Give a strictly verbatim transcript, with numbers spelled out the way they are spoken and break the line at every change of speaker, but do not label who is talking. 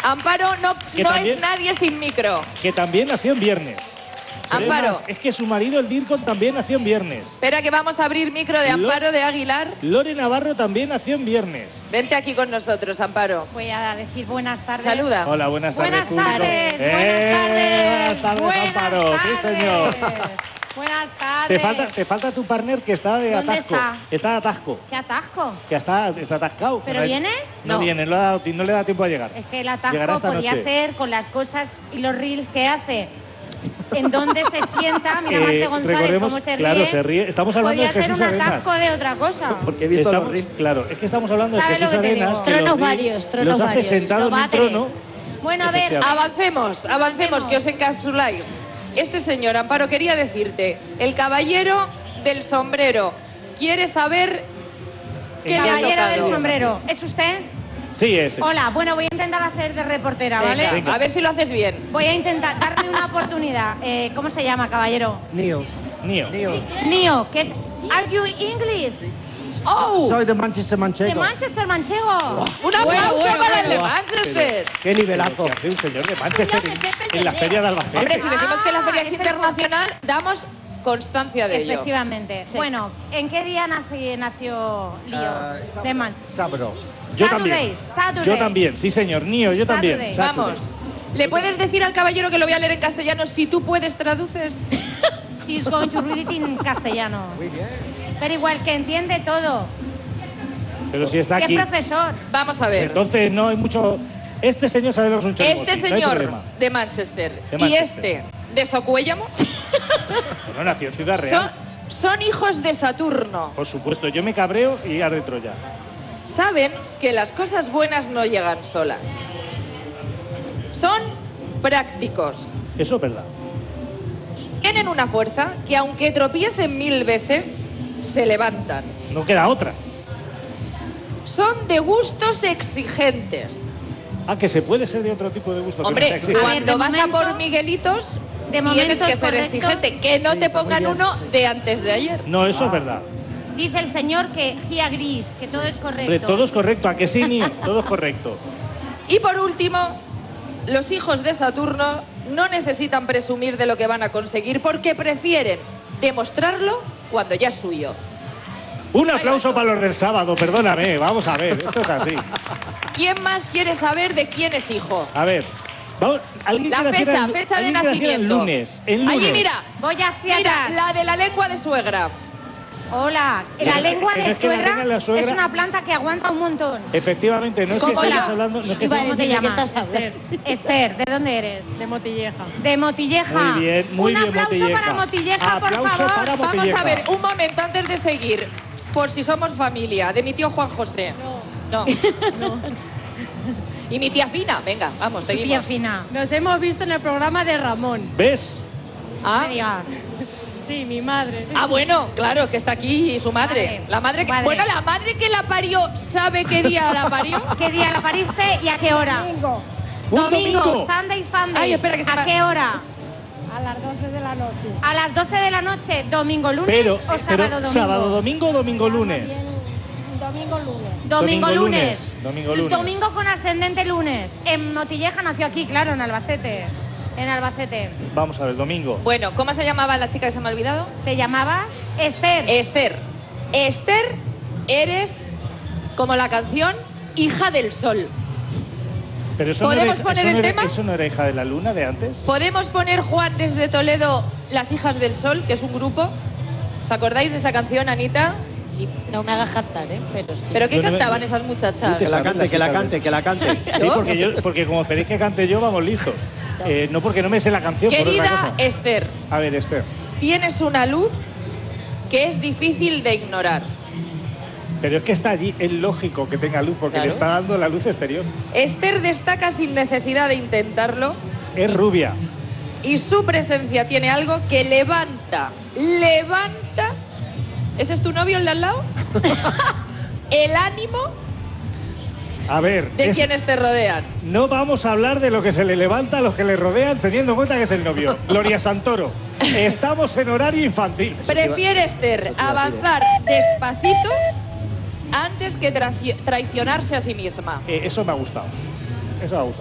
Amparo, no,
Que
no
también-
es nadie sin micro.
Que también nació en viernes.
Amparo.
Además, es que su marido, el Dircon, también nació en viernes.
Espera que vamos a abrir micro de
Lo-
Amparo de Aguilar.
Lore Navarro también nació en viernes.
Vente aquí con nosotros, Amparo.
Voy a decir buenas tardes.
Saluda.
Hola, buenas tardes.
Buenas
público.
tardes,
Eh,
buenas tardes.
Buenas tardes,
Buenas
Amparo. Sí,
tardes.
señor.
Buenas tardes.
Te falta, te falta tu partner que está de
¿Dónde
atasco.
está?
Está de atasco.
¿Qué atasco?
Que está, está atascado.
¿Pero
No hay-
viene?
No,
No.
viene, no le, ha dado- no le da tiempo a llegar.
Es que el
Llegará
atasco
esta
podría
noche.
ser con las cosas y los reels que hace. En donde se sienta, mira
Eh,
Marte González
recordemos-
cómo se ríe.
claro, se ríe. Estamos hablando
Podría
de Jesús
ser un
Arenas.
atasco de otra cosa.
Porque he visto
Estamos-
los reels.
Claro, es que estamos hablando de
¿Sabes
Jesús
lo que te
Arenas.
digo?
que
Tronos
los ri-
varios, tronos
los hace
varios.
sentado en un
Lobatres.
trono.
Bueno, a ver,
Efectivamente.
Avancemos, avancemos, que os encapsuláis. Este señor, Amparo, quería decirte, el caballero del sombrero quiere saber qué le ha
caballero del
tocado.
sombrero, ¿es usted?
Sí, ese.
Hola, bueno, voy a intentar hacer de reportera, ¿vale?
Venga,
Venga.
a ver si lo haces bien.
Voy a intentar darme una oportunidad. Eh, ¿Cómo se llama, caballero?
Neo.
Nio.
Neo.
Mío, que es... ¿Are you English?
¡Oh!
Soy de Manchester
De
Manchego.
Manchester, manchego.
¡Un aplauso
Bueno, bueno,
para el de
bueno.
Manchester!
Qué nivelazo.
¿Qué hace un señor de Manchester
Mira, que Pepe
en, en la
le
feria de
lea.
Albacete?
Hombre, si decimos que la
Ah,
feria es
es el-
internacional, damos constancia de ello.
Efectivamente.
Sí.
Bueno, ¿en qué día nací- nació Lío?
Ah,
de Manchester.
Sábado.
Yo
Saturday,
también.
Saturday.
Yo también, sí señor. Nio, yo también.
Saturday.
Saturday.
Vamos. ¿Le puedes decir al caballero que lo voy a leer en castellano? Si tú puedes, traduces.
She's going to read it in castellano.
Muy bien.
Pero igual que entiende todo.
Pero si está
Si
aquí.
es profesor.
Vamos a
Pues
ver.
entonces no hay mucho. Este señor sabe lo que es un choribote,
Este
no hay
señor
problema.
de Manchester,
De
y
Manchester.
este de Socuéllamo
Bueno, nació en Ciudad
son,
Real.
son hijos de Saturno.
Por supuesto, yo me cabreo y arde Troya.
Saben que las cosas buenas no llegan solas. Son prácticos.
Eso es verdad.
Tienen una fuerza que aunque tropiecen mil veces, se levantan.
No queda otra.
Son de gustos exigentes.
Ah, que se puede ser de otro tipo de gusto. que no
Hombre,
sea exigente.
A ver,
cuando
de
vas a
momento-
por Miguelitos,
de momento
tienes que
es
ser
correcto.
exigente. Que no
Sí,
te
está muy
pongan
bien.
uno de antes de ayer.
No, eso es verdad.
Dice el señor que he agrees, que todo es correcto.
Hombre, todo es correcto. ¿A que sí, Nio? Todo es correcto.
Y por último, los hijos de Saturno no necesitan presumir de lo que van a conseguir porque prefieren demostrarlo cuando ya es suyo.
Un aplauso para los del sábado, perdóname. Vamos a ver, esto es así.
¿Quién más quiere saber de quién es hijo?
A ver. Vamos, ¿alguien
La
que naciera
fecha,
el-
fecha de
alguien que naciera el
nacimiento.
lunes. El lunes.
Allí, mira.
Voy hacia
Mira,
atrás.
la de la lengua de suegra.
Hola.
Que-
La lengua
que no
de
es que la
suegra,
lengua de la suegra-
es una planta que aguanta un montón.
Efectivamente, no es que
¿Cómo
estemos
la-
hablando. No es que
Iba a
estemos-
¿Cómo te
decir, ¿de qué
llamas?
estás hablando?
Esther, ¿de dónde eres?
De Motilleja.
De Motilleja.
Muy bien, muy
Un
bien,
aplauso
Motilleja.
para Motilleja, por
Aplauso
favor.
para
Vamos
Motilleja.
a ver, un momento antes de seguir. Por si somos familia, de mi tío Juan José. No. No. Y mi tía Fina. Venga, vamos,
Su tía
seguimos.
fina.
Nos hemos visto en el programa de Ramón.
¿Ves?
Ah,
Me digas.
Sí, mi madre.
ah, bueno, claro, que está aquí su madre.
Madre.
La madre que,
Madre.
bueno, la madre que la parió, ¿sabe qué día la parió?
¿Qué día la pariste y a qué hora?
Domingo,
¡Un domingo!
Sunday, Funday.
Ay, espera, que se
¿A
me-
qué hora?
a las doce de la noche.
A las doce de la noche, domingo, lunes
Pero,
o
pero
sábado, domingo.
sábado, domingo o domingo, lunes.
Bien, domingo, lunes.
Domingo,
Domingo,
lunes.
lunes. Domingo, lunes.
Domingo con ascendente lunes. En Motilleja nació aquí, claro, en Albacete. En Albacete.
Vamos a ver, domingo.
Bueno, ¿cómo se llamaba la chica que se me ha olvidado?
¿Te llamabas? Esther.
Esther. Esther, eres, como la canción, hija del sol.
Pero eso no
¿Podemos
era,
poner
eso
el
no era-
tema?
¿Eso no era hija de la luna de antes?
¿Podemos poner Juan desde Toledo, Las hijas del sol, que es un grupo? ¿Os acordáis de esa canción, Anita?
Sí, no me hagas cantar, ¿eh? Pero sí.
¿Pero qué
Yo no me-
cantaban esas muchachas?
Que la
Saben
cante,
las
que la
hijas
cante,
de-
que la cante.
Sí, porque, yo, porque como esperéis que cante yo, vamos listos. Eh, no porque no me sé la canción, por otra
Querida
cosa.
Esther,
A ver, Esther.
tienes una luz que es difícil de ignorar.
Pero es que está allí, es lógico que tenga luz, porque
Claro.
le está dando la luz exterior.
Esther destaca sin necesidad de intentarlo
Es rubia.
y su presencia tiene algo que levanta, levanta. ¿Ese es tu novio el de al lado? El ánimo
A ver,
de
es-
quienes te rodean.
no vamos a hablar de lo que se le levanta a los que le rodean, teniendo en cuenta que es el novio. Gloria Santoro. Estamos en horario infantil.
Prefiere Esther avanzar despacito antes que traci- traicionarse a sí misma.
Eh, eso me ha gustado. Eso me ha gustado.